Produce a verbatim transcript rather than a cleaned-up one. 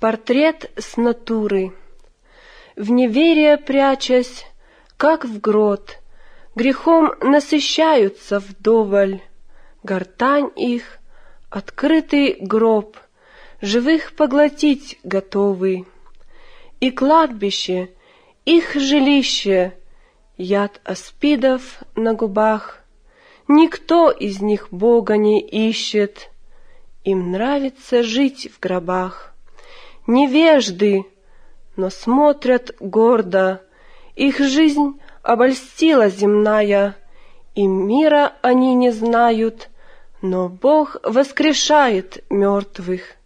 Портрет с натуры. В неверие прячась, как в грот, грехом насыщаются вдоволь. Гортань их — открытый гроб, живых поглотить готовый. И кладбище — их жилище, яд аспидов на губах. Никто из них Бога не ищет, им нравится жить в гробах. Невежды, но смотрят гордо, их жизнь обольстила земная, и мира они не знают, но Бог воскрешает мертвых.